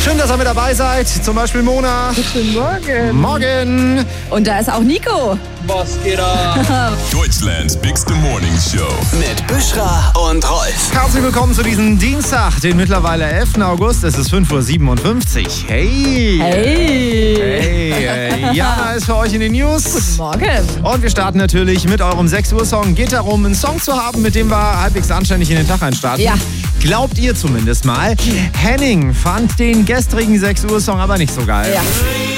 Schön, dass ihr mit dabei seid. Zum Beispiel Mona. Guten Morgen. Morgen. Und da ist auch Nico. Was geht ab? Deutschlands bigste Morning Show. Mit Büschra und Rolf. Herzlich willkommen zu diesem Dienstag, den mittlerweile 11. August. Es ist 5.57 Uhr. Hey. Hey. Jana ist für euch in den News. Guten Morgen. Und wir starten natürlich mit eurem 6 Uhr Song. Geht darum, einen Song zu haben, mit dem wir halbwegs anständig in den Tag einstarten. Ja. Glaubt ihr zumindest mal. Henning fand den gestrigen 6 Uhr Song aber nicht so geil. Ja.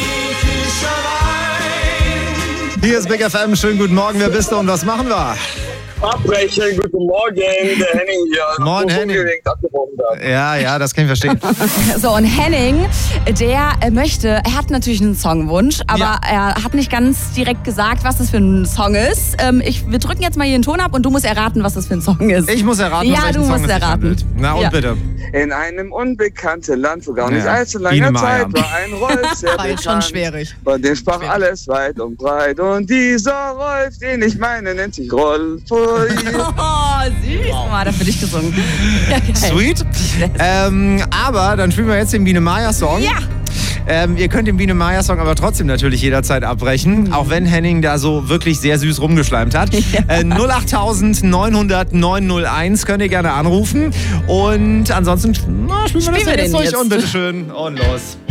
Hier ist Big FM. Schönen guten Morgen. Wer bist du und was machen wir? Abbrechen, guten Morgen, der Henning hier. Moin, Henning. Ja, das kann ich verstehen. So, und Henning, er hat natürlich einen Songwunsch, aber Ja. er hat nicht ganz direkt gesagt, was das für ein Song ist. Wir drücken jetzt mal hier den Ton ab und du musst erraten, was das für ein Song ist. Ich muss erraten, um Ja, welchen du Song musst es sich erraten. handelt. Na und Ja. bitte. In einem unbekannten Land, vor gar nicht Ja. allzu Biene langer Maya. Zeit, war ein Rolf sehr War jetzt schon bekannt. schwierig. Von dem sprach alles weit und breit. Und dieser Rolf, den ich meine, nennt sich Rolf. Oh, süß. Guck mal, hat er für dich gesungen. Ja, geil. Sweet. Aber dann spielen wir jetzt den Biene Maya Song. Ja. Ihr könnt den Biene Maya Song aber trotzdem natürlich jederzeit abbrechen, auch wenn Henning da so wirklich sehr süß rumgeschleimt hat. 08000 900 901 könnt ihr gerne anrufen. Und ansonsten spielen wir das Spielen wir jetzt den durch jetzt. und bitteschön und los.